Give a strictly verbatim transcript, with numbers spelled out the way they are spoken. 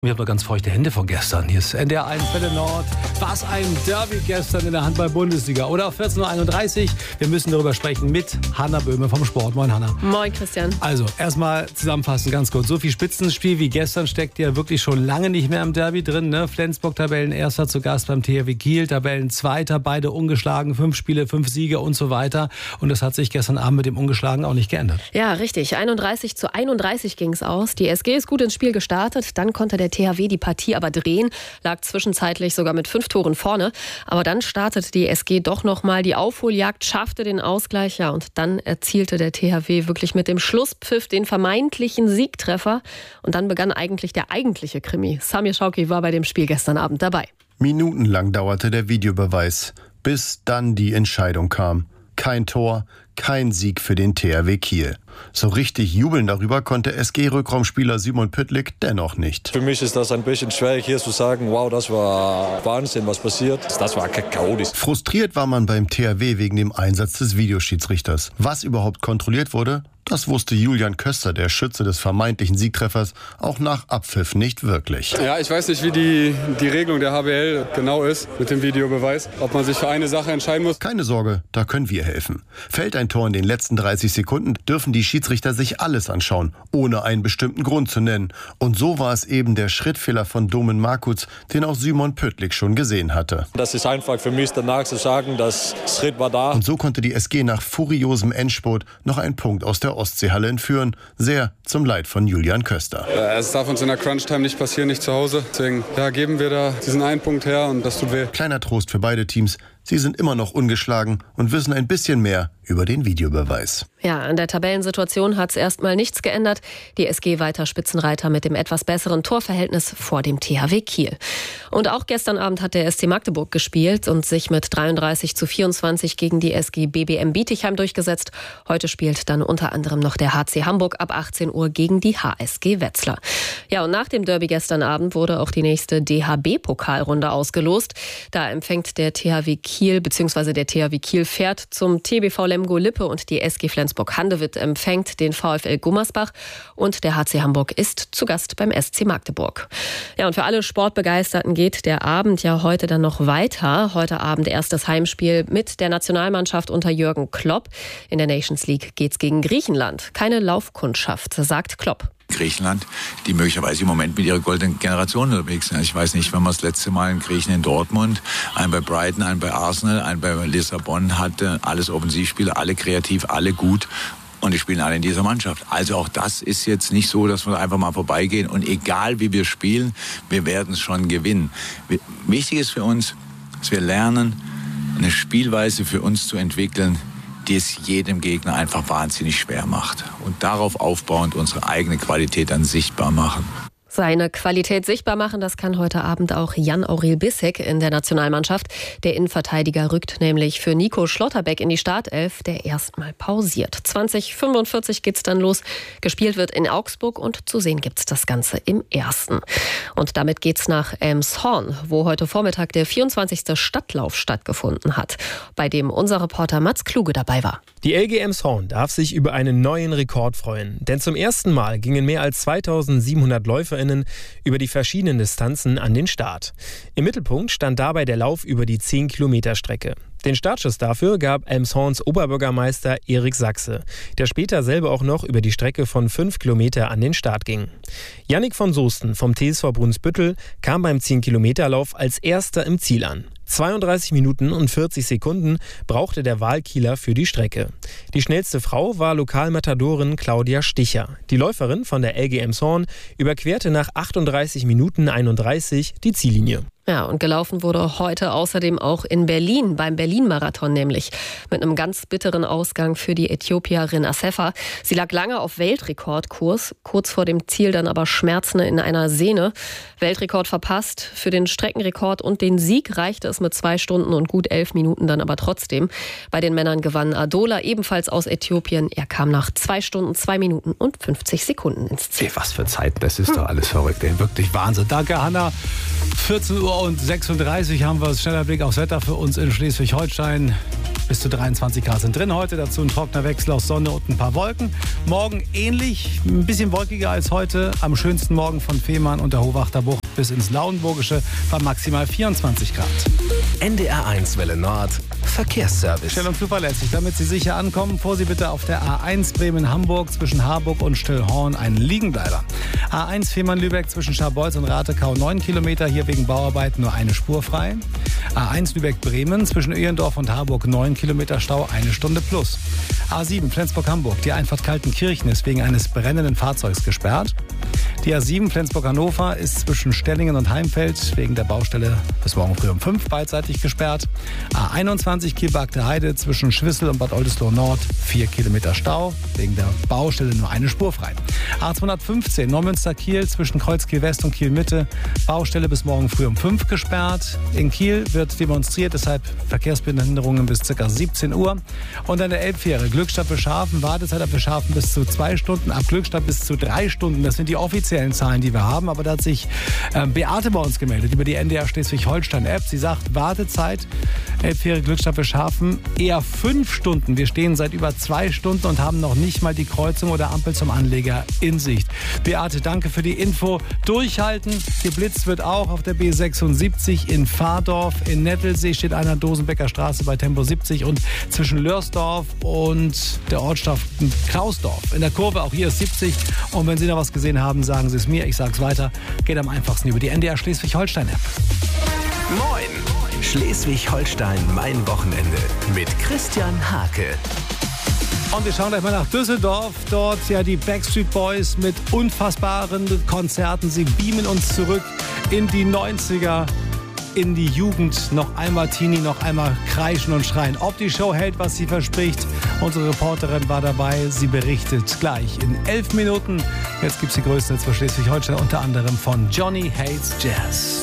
Ich habe noch ganz feuchte Hände von gestern. Hier ist N D R eins Welle Nord. Was ein Derby gestern in der Handball-Bundesliga. Oder vierzehn Uhr einunddreißig. Wir müssen darüber sprechen mit Hanna Böhme vom Sport. Moin, Hanna. Moin, Christian. Also, erstmal zusammenfassen, ganz kurz. So viel Spitzenspiel wie gestern steckt ja wirklich schon lange nicht mehr im Derby drin. Ne? Flensburg Tabellenerster zu Gast beim T H W Kiel. Tabellenzweiter, beide ungeschlagen. Fünf Spiele, fünf Siege und so weiter. Und das hat sich gestern Abend mit dem Ungeschlagen auch nicht geändert. Ja, richtig. einunddreißig zu einunddreißig ging es aus. Die S G ist gut ins Spiel gestartet. Dann konnte der T H W die Partie aber drehen, lag zwischenzeitlich sogar mit fünf Toren vorne. Aber dann startete die S G doch nochmal die Aufholjagd, schaffte den Ausgleich. Ja, und dann erzielte der T H W wirklich mit dem Schlusspfiff den vermeintlichen Siegtreffer. Und dann begann eigentlich der eigentliche Krimi. Samir Schauki war bei dem Spiel gestern Abend dabei. Minutenlang dauerte der Videobeweis, bis dann die Entscheidung kam. Kein Tor, kein Sieg für den T H W Kiel. So richtig jubeln darüber konnte S G-Rückraumspieler Simon Püttlik dennoch nicht. Für mich ist das ein bisschen schwierig hier zu sagen, wow, das war Wahnsinn, was passiert. Das war chaotisch. Frustriert war man beim T H W wegen dem Einsatz des Videoschiedsrichters. Was überhaupt kontrolliert wurde, das wusste Julian Köster, der Schütze des vermeintlichen Siegtreffers, auch nach Abpfiff nicht wirklich. Ja, ich weiß nicht, wie die, die Regelung der H B L genau ist mit dem Videobeweis. Ob man sich für eine Sache entscheiden muss. Keine Sorge, da können wir helfen. Fällt ein Tor in den letzten dreißig Sekunden, dürfen die Schiedsrichter sich alles anschauen, ohne einen bestimmten Grund zu nennen. Und so war es eben der Schrittfehler von Domen Markuc, den auch Simon Püttlik schon gesehen hatte. Das ist einfach für mich danach zu sagen, das Schritt war da. Und so konnte die S G nach furiosem Endspurt noch einen Punkt aus der Ostseehalle entführen. Sehr zum Leid von Julian Köster. Es darf uns in der Crunch-Time nicht passieren, nicht zu Hause. Deswegen ja, geben wir da diesen einen Punkt her und das tut weh. Kleiner Trost für beide Teams. Sie sind immer noch ungeschlagen und wissen ein bisschen mehr über den Videobeweis. Ja, an der Tabellensituation hat es erstmal nichts geändert. Die S G weiter Spitzenreiter mit dem etwas besseren Torverhältnis vor dem T H W Kiel. Und auch gestern Abend hat der S C Magdeburg gespielt und sich mit dreiunddreißig zu vierundzwanzig gegen die S G B B M Bietigheim durchgesetzt. Heute spielt dann unter anderem noch der H C Hamburg ab achtzehn Uhr gegen die H S G Wetzlar. Ja, und nach dem Derby gestern Abend wurde auch die nächste D H B-Pokalrunde ausgelost. Da empfängt der T H W Kiel bzw. der T H W Kiel fährt zum T B V Lemgo Lippe und die S G Flensburg-Handewitt empfängt den VfL Gummersbach und der H C Hamburg ist zu Gast beim S C Magdeburg. Ja, und für alle Sportbegeisterten geht der Abend ja heute dann noch weiter. Heute Abend erstes Heimspiel mit der Nationalmannschaft unter Jürgen Klopp. In der Nations League geht's gegen Griechenland. Keine Laufkundschaft, sagt Klopp. Griechenland, die möglicherweise im Moment mit ihrer goldenen Generation unterwegs sind. Ich weiß nicht, wann man das letzte Mal in Griechen in Dortmund, einen bei Brighton, einen bei Arsenal, einen bei Lissabon hatte. Alles Offensivspieler, alle kreativ, alle gut. Und die spielen alle in dieser Mannschaft. Also auch das ist jetzt nicht so, dass wir einfach mal vorbeigehen. Und egal wie wir spielen, wir werden es schon gewinnen. Wichtig ist für uns, dass wir lernen, eine Spielweise für uns zu entwickeln, die es jedem Gegner einfach wahnsinnig schwer macht. Und darauf aufbauend unsere eigene Qualität dann sichtbar machen. Seine Qualität sichtbar machen, das kann heute Abend auch Jan-Aurel Bissek in der Nationalmannschaft. Der Innenverteidiger rückt nämlich für Nico Schlotterbeck in die Startelf, der erstmal pausiert. zwanzig fünfundvierzig geht's dann los. Gespielt wird in Augsburg und zu sehen gibt's das Ganze im Ersten. Und damit geht's nach Elmshorn, wo heute Vormittag der vierundzwanzigste Stadtlauf stattgefunden hat, bei dem unser Reporter Mats Kluge dabei war. Die L G Elmshorn darf sich über einen neuen Rekord freuen. Denn zum ersten Mal gingen mehr als zweitausendsiebenhundert LäuferInnen über die verschiedenen Distanzen an den Start. Im Mittelpunkt stand dabei der Lauf über die zehn Kilometer Strecke. Den Startschuss dafür gab Elmshorns Oberbürgermeister Erik Sachse, der später selber auch noch über die Strecke von fünf Kilometer an den Start ging. Jannik von Soesten vom T S V Brunsbüttel kam beim zehn Kilometer Lauf als erster im Ziel an. zweiunddreißig Minuten und vierzig Sekunden brauchte der Wahlkieler für die Strecke. Die schnellste Frau war Lokalmatadorin Claudia Sticher. Die Läuferin von der L G Elmshorn überquerte nach achtunddreißig Minuten einunddreißig die Ziellinie. Ja, und gelaufen wurde heute außerdem auch in Berlin, beim Berlin-Marathon nämlich. Mit einem ganz bitteren Ausgang für die Äthiopierin Assefa. Sie lag lange auf Weltrekordkurs, kurz vor dem Ziel dann aber Schmerzen in einer Sehne. Weltrekord verpasst. Für den Streckenrekord und den Sieg reichte es mit zwei Stunden und gut elf Minuten dann aber trotzdem. Bei den Männern gewann Adola, ebenfalls aus Äthiopien. Er kam nach zwei Stunden, zwei Minuten und fünfzig Sekunden ins Ziel. Ey, was für Zeiten, das ist hm. doch alles verrückt. Ey, wirklich Wahnsinn. Danke, Hanna. vierzehn Uhr sechsunddreißig haben wir es. Schneller Blick aufs Wetter für uns in Schleswig-Holstein. bis zu dreiundzwanzig Grad sind drin heute. Dazu ein trockener Wechsel aus Sonne und ein paar Wolken. Morgen ähnlich, ein bisschen wolkiger als heute. Am schönsten Morgen von Fehmarn und der Hohwachter Bucht bis ins Lauenburgische bei maximal vierundzwanzig Grad. N D R eins Welle Nord, Verkehrsservice. Schnell und zuverlässig, damit Sie sicher ankommen, fuhr Sie bitte auf der A eins Bremen-Hamburg zwischen Harburg und Stillhorn einen Liegenbleiber. A eins Fehmarn-Lübeck zwischen Scharbeutz und Ratekau neun Kilometer, hier wegen Bauarbeiten nur eine Spur frei. A eins Lübeck-Bremen zwischen Öhrendorf und Harburg neun Kilometer Stau, eine Stunde plus. A sieben Flensburg-Hamburg, die Einfahrt Kaltenkirchen ist wegen eines brennenden Fahrzeugs gesperrt. Die A sieben Flensburg-Hannover ist zwischen Stellingen und Heimfeld wegen der Baustelle bis morgen früh um fünf beidseitig gesperrt. A einundzwanzig Kiel-Bagde Heide zwischen Schwissel und Bad Oldesloe Nord vier Kilometer Stau, wegen der Baustelle nur eine Spur frei. A zweihundertfünfzehn Neumünster-Kiel zwischen Kreuzkiel West und Kiel Mitte, Baustelle bis morgen früh um fünf gesperrt. In Kiel wird demonstriert, deshalb Verkehrsbehinderungen bis ca. siebzehn Uhr. Und an der Elbfähre Glückstadt-Beschafen, Wartezeit ab Beschafen bis zu zwei Stunden, ab Glückstadt bis zu drei Stunden. Das sind die offiziellen Zahlen, die wir haben. Aber da hat sich äh, Beate bei uns gemeldet über die N D R Schleswig-Holstein-App. Sie sagt, Wartezeit, Elbfähre Glückstadt-Beschafen, eher fünf Stunden. Wir stehen seit über zwei Stunden und haben noch nicht mal die Kreuzung oder Ampel zum Anleger in Sicht. Beate, danke für die Info. Durchhalten. Geblitzt wird auch auf der B sechsundsiebzig in Fahrdorf. In Nettelsee steht einer Dosenbecker Straße bei Tempo siebzig und zwischen Lörsdorf und der Ortschaft Klausdorf. In der Kurve, auch hier ist siebzig. Und wenn Sie noch was gesehen haben, sagen Sie es mir. Ich sage es weiter. Geht am einfachsten über die N D R Schleswig-Holstein-App. Moin! Schleswig-Holstein, mein Wochenende mit Christian Hake. Und wir schauen gleich mal nach Düsseldorf. Dort ja die Backstreet Boys mit unfassbaren Konzerten. Sie beamen uns zurück in die neunziger, in die Jugend. Noch einmal Teenie, noch einmal kreischen und schreien. Ob die Show hält, was sie verspricht. Unsere Reporterin war dabei. Sie berichtet gleich in elf Minuten. Jetzt gibt es die größten für Schleswig-Holstein, unter anderem von Johnny Hates Jazz.